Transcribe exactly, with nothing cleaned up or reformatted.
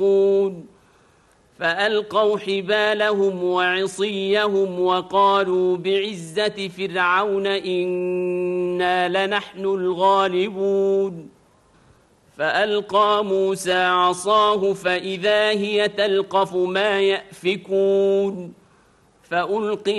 فألقوا حبالهم وعصيهم وقالوا بعزة فرعون إنا لنحن الغالبون فألقى موسى عصاه فإذا هي تلقف ما يأفكون فألقي